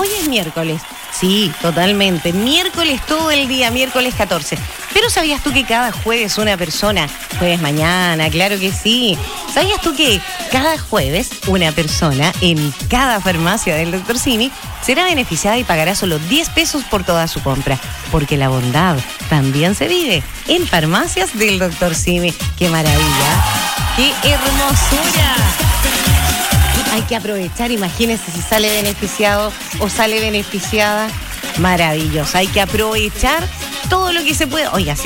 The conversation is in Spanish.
Hoy es miércoles. Sí, totalmente. Miércoles todo el día, miércoles 14. Pero ¿sabías tú que cada jueves una persona, jueves mañana, claro que sí. ¿Sabías tú que cada jueves una persona en cada farmacia del Dr. Simi será beneficiada y pagará solo 10 pesos por toda su compra? Porque la bondad también se vive en farmacias del Dr. Simi. ¡Qué maravilla! ¡Qué hermosura! Hay que aprovechar, imagínense si sale beneficiado o sale beneficiada. Maravilloso, hay que aprovechar todo lo que se puede. Oiga,